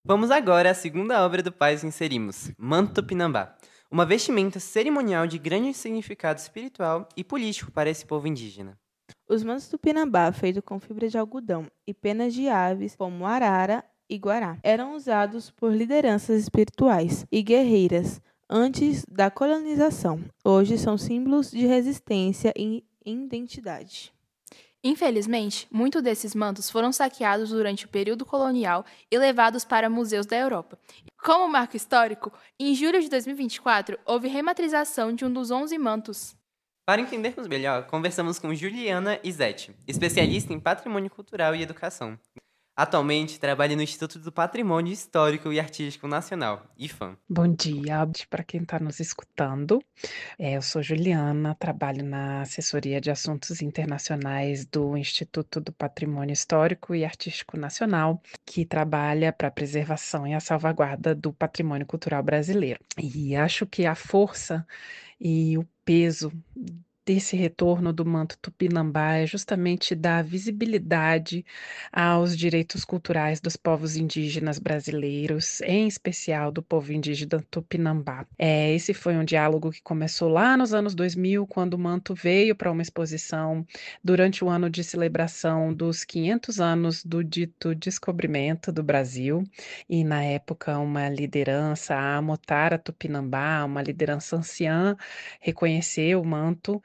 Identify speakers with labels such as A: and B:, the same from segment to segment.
A: Vamos agora à segunda obra do Paz que inserimos, Manto Tupinambá, uma vestimenta cerimonial de grande significado espiritual e político para esse povo indígena.
B: Os mantos tupinambá, feitos com fibra de algodão e penas de aves como arara e guará, eram usados por lideranças espirituais e guerreiras antes da colonização. Hoje são símbolos de resistência e identidade.
C: Infelizmente, muitos desses mantos foram saqueados durante o período colonial e levados para museus da Europa. Como marco histórico, em julho de 2024, houve rematrização de um dos 11 mantos.
A: Para entendermos melhor, conversamos com Juliana Izete, especialista em patrimônio cultural e educação. Atualmente trabalha no Instituto do Patrimônio Histórico e Artístico Nacional, IFAM.
D: Bom dia para quem está nos escutando. Eu sou Juliana, trabalho na assessoria de assuntos internacionais do Instituto do Patrimônio Histórico e Artístico Nacional, que trabalha para a preservação e a salvaguarda do patrimônio cultural brasileiro. E acho que a força e o peso desse retorno do manto tupinambá é justamente dar visibilidade aos direitos culturais dos povos indígenas brasileiros, em especial do povo indígena tupinambá. Esse foi um diálogo que começou lá nos anos 2000, quando o manto veio para uma exposição durante o ano de celebração dos 500 anos do dito descobrimento do Brasil, e na época uma liderança, a Amotara Tupinambá, uma liderança anciã, reconheceu o manto.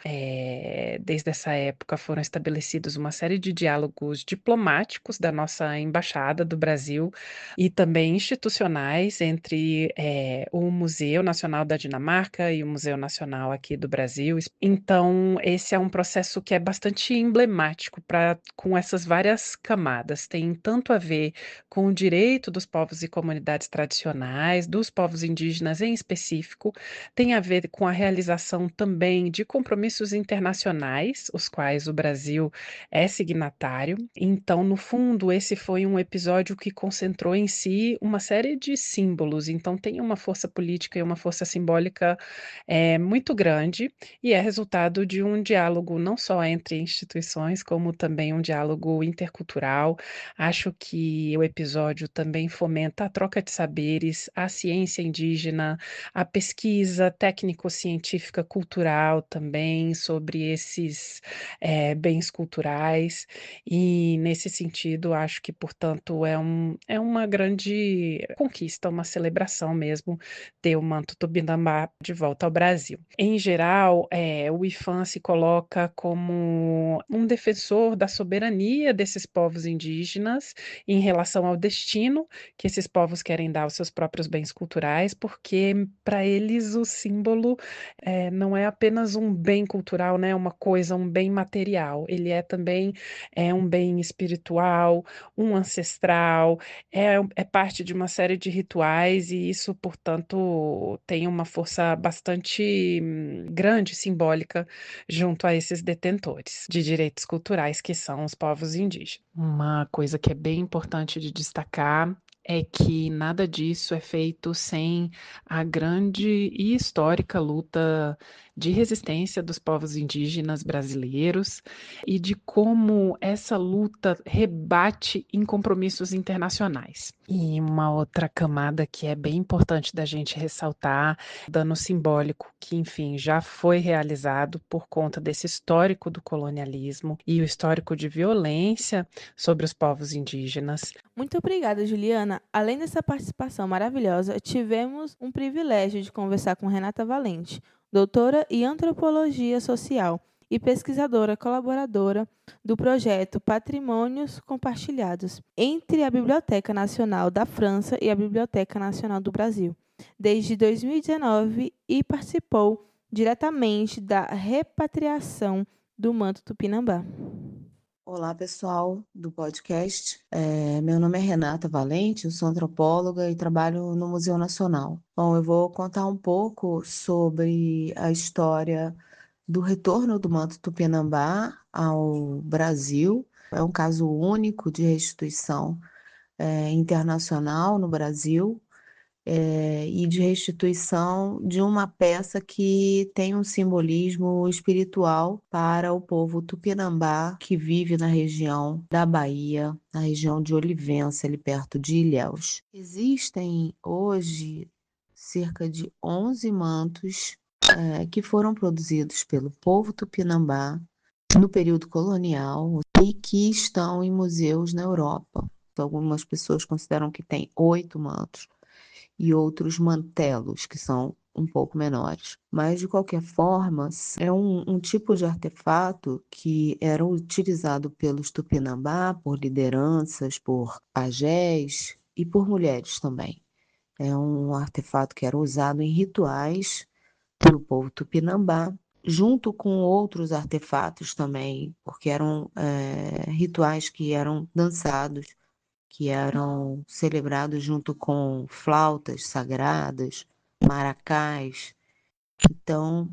D: Desde essa época foram estabelecidos uma série de diálogos diplomáticos da nossa embaixada do Brasil e também institucionais entre o Museu Nacional da Dinamarca e o Museu Nacional aqui do Brasil. Então, esse é um processo que é bastante emblemático com essas várias camadas. Tem tanto a ver com o direito dos povos e comunidades tradicionais, dos povos indígenas em específico, tem a ver com a realização também de compromissos internacionais, os quais o Brasil é signatário. Então, no fundo, esse foi um episódio que concentrou em si uma série de símbolos. Então, tem uma força política e uma força simbólica muito grande, e é resultado de um diálogo não só entre instituições, como também um diálogo intercultural. Acho que o episódio também fomenta a troca de saberes, a ciência indígena, a pesquisa técnico-científica cultural também sobre esses bens culturais, e nesse sentido acho que, portanto, é uma grande conquista, uma celebração mesmo, ter o manto tupinambá de volta ao Brasil. Em geral, o IFAM se coloca como um defensor da soberania desses povos indígenas em relação ao destino que esses povos querem dar aos seus próprios bens culturais, porque para eles o símbolo não é apenas um bem cultural, né, uma coisa, um bem material, ele é também um bem espiritual, um ancestral, é parte de uma série de rituais, e isso, portanto, tem uma força bastante grande, simbólica, junto a esses detentores de direitos culturais, que são os povos indígenas. Uma coisa que é bem importante de destacar é que nada disso é feito sem a grande e histórica luta de resistência dos povos indígenas brasileiros, e de como essa luta rebate em compromissos internacionais. E uma outra camada que é bem importante da gente ressaltar, dano simbólico que, enfim, já foi realizado por conta desse histórico do colonialismo e o histórico de violência sobre os povos indígenas.
B: Muito obrigada, Juliana. Além dessa participação maravilhosa, tivemos um privilégio de conversar com Renata Valente, doutora em antropologia social e pesquisadora colaboradora do projeto Patrimônios Compartilhados, entre a Biblioteca Nacional da França e a Biblioteca Nacional do Brasil, desde 2019, e participou diretamente da repatriação do manto tupinambá.
E: Olá, pessoal do podcast. Meu nome é Renata Valente, eu sou antropóloga e trabalho no Museu Nacional. Bom, eu vou contar um pouco sobre a história do retorno do manto tupinambá ao Brasil. É um caso único de restituição internacional no Brasil. e de restituição de uma peça que tem um simbolismo espiritual para o povo tupinambá que vive na região da Bahia, na região de Olivença, ali perto de Ilhéus. Existem hoje cerca de 11 mantos que foram produzidos pelo povo tupinambá no período colonial e que estão em museus na Europa. Algumas pessoas consideram que tem 8 mantos e outros mantelos, que são um pouco menores. Mas, de qualquer forma, é um tipo de artefato que era utilizado pelos Tupinambá, por lideranças, por pajés e por mulheres também. É um artefato que era usado em rituais pelo povo Tupinambá, junto com outros artefatos também, porque eram rituais que eram dançados, que eram celebrados junto com flautas sagradas, maracás. Então,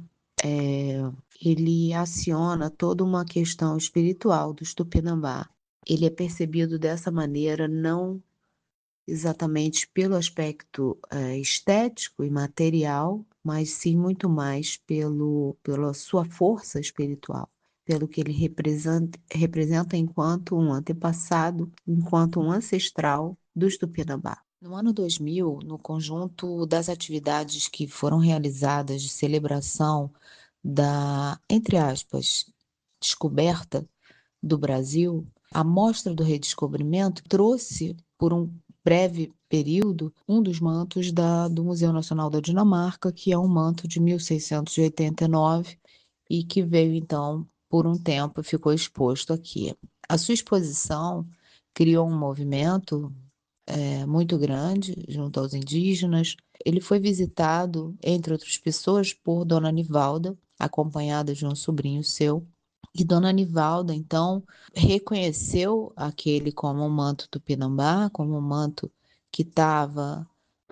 E: ele aciona toda uma questão espiritual dos Tupinambá. Ele é percebido dessa maneira não exatamente pelo aspecto estético e material, mas sim muito mais pela sua força espiritual, pelo que ele representa enquanto um antepassado, enquanto um ancestral dos Tupinambá. No ano 2000, no conjunto das atividades que foram realizadas de celebração da, entre aspas, descoberta do Brasil, a Mostra do Redescobrimento trouxe, por um breve período, um dos mantos do Museu Nacional da Dinamarca, que é um manto de 1689 e que veio, então, por um tempo, ficou exposto aqui. A sua exposição criou um movimento muito grande junto aos indígenas. Ele foi visitado, entre outras pessoas, por Dona Nivalda, acompanhada de um sobrinho seu. E Dona Nivalda, então, reconheceu aquele como um manto tupinambá, como um manto que estava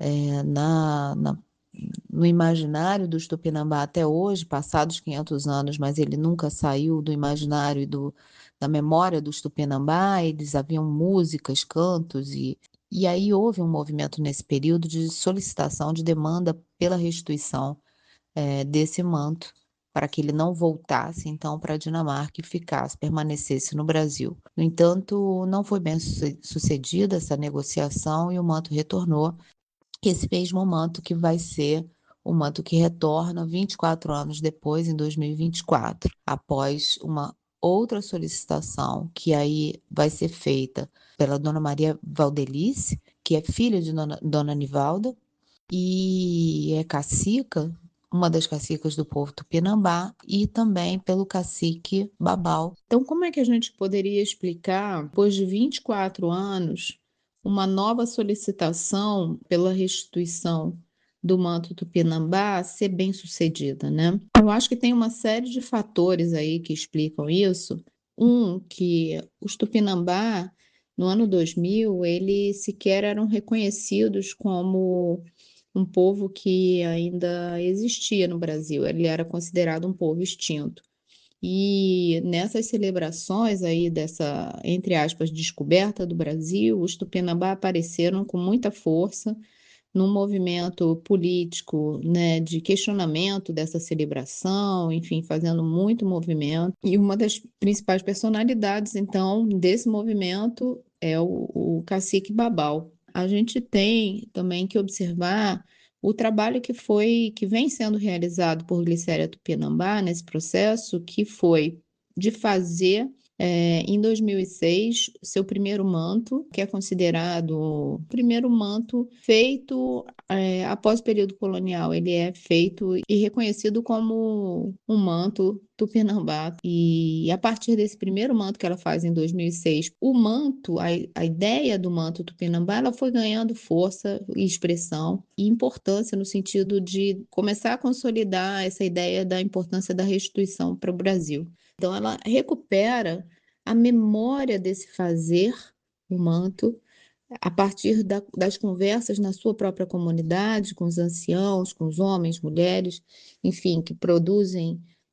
E: no imaginário dos Tupinambá até hoje, passados 500 anos, mas ele nunca saiu do imaginário e da memória dos Tupinambá. Eles haviam músicas, cantos, e aí houve um movimento nesse período de solicitação, de demanda pela restituição desse manto, para que ele não voltasse então para a Dinamarca e ficasse, permanecesse no Brasil. No entanto, não foi bem sucedida essa negociação e o manto retornou, esse mesmo manto que vai ser o manto que retorna 24 anos depois, em 2024, após uma outra solicitação que aí vai ser feita pela Dona Maria Valdelice, que é filha de Dona Nivalda, e é cacica, uma das cacicas do povo Tupinambá, e também pelo cacique Babau. Então, como é que a gente poderia explicar, depois de 24 anos, uma nova solicitação pela restituição do manto Tupinambá ser bem sucedida, né? Eu acho que tem uma série de fatores aí que explicam isso. Que os Tupinambá, no ano 2000, eles sequer eram reconhecidos como um povo que ainda existia no Brasil, ele era considerado um povo extinto. E nessas celebrações aí dessa, entre aspas, descoberta do Brasil, os Tupinambá apareceram com muita força num movimento político, né, de questionamento dessa celebração, enfim, fazendo muito movimento. E uma das principais personalidades, então, desse movimento é o cacique Babau. A gente tem também que observar o trabalho que vem sendo realizado por Glicéria Tupinambá nesse processo, que foi de fazer em 2006, seu primeiro manto, que é considerado o primeiro manto feito após o período colonial. Ele é feito e reconhecido como um manto tupinambá. E a partir desse primeiro manto que ela faz em 2006, o manto, a ideia do manto tupinambá, ela foi ganhando força e expressão e importância no sentido de começar a consolidar essa ideia da importância da restituição para o Brasil. Então, ela recupera a memória desse fazer, o manto, a partir das conversas na sua própria comunidade, com os anciãos, com os homens, mulheres, enfim, que produzem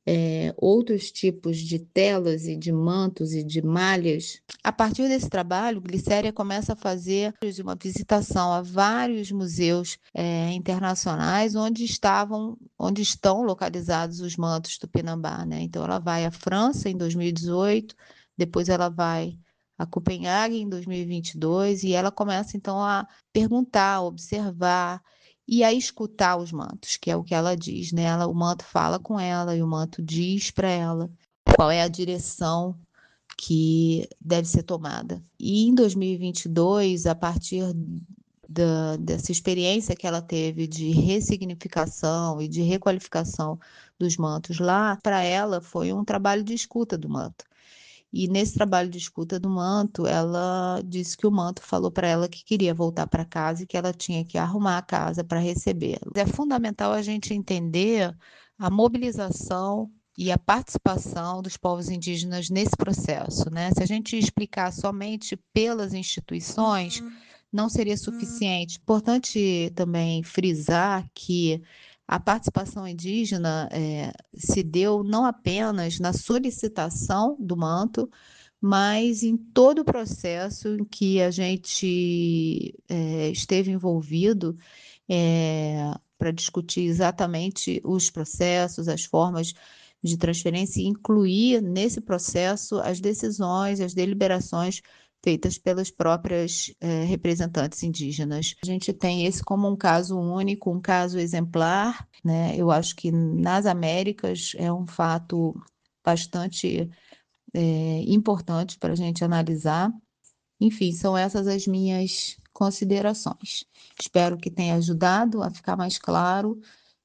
E: outros tipos de telas e de mantos e de malhas. A partir desse trabalho, Glicéria começa a fazer uma visitação a vários museus internacionais onde estão localizados os mantos Tupinambá, né? Então, ela vai à França em 2018, depois ela vai a Copenhague em 2022 e ela começa, então, a perguntar, a observar e a escutar os mantos, que é o que ela diz, né? O manto fala com ela e o manto diz para ela qual é a direção que deve ser tomada. E em 2022, a partir dessa experiência que ela teve de ressignificação e de requalificação dos mantos lá, para ela foi um trabalho de escuta do manto. E nesse trabalho de escuta do manto, ela disse que o manto falou para ela que queria voltar para casa e que ela tinha que arrumar a casa para recebê-lo. É fundamental a gente entender a mobilização e a participação dos povos indígenas nesse processo, né? Se a gente explicar somente pelas instituições, não seria suficiente. Importante também frisar que a participação indígena se deu não apenas na solicitação do manto, mas em todo o processo em que a gente esteve envolvido para discutir exatamente os processos, as formas de transferência e incluir nesse processo as decisões, as deliberações feitas pelas próprias representantes indígenas. A gente tem esse como um caso único, um caso exemplar, né? Eu acho que nas Américas é um fato bastante importante para a gente analisar. Enfim, são essas as minhas considerações. Espero que tenha ajudado a ficar mais claro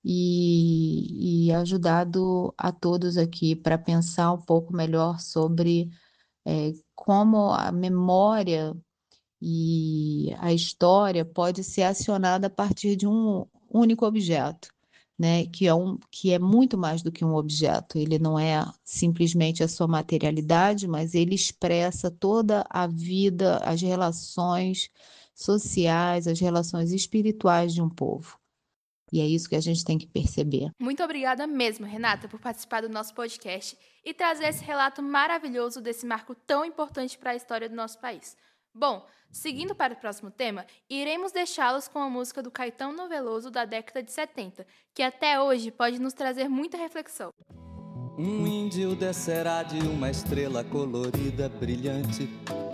E: e ajudado a todos aqui para pensar um pouco melhor sobre como a memória e a história pode ser acionada a partir de um único objeto, né? Que é muito mais do que um objeto. Ele não é simplesmente a sua materialidade, mas ele expressa toda a vida, as relações sociais, as relações espirituais de um povo. E é isso que a gente tem que perceber.
C: Muito obrigada mesmo, Renata, por participar do nosso podcast e trazer esse relato maravilhoso desse marco tão importante para a história do nosso país. Bom, seguindo para o próximo tema, iremos deixá-los com a música do Caetano Veloso da década de 70, que até hoje pode nos trazer muita reflexão.
F: Um índio descerá de uma estrela colorida, brilhante,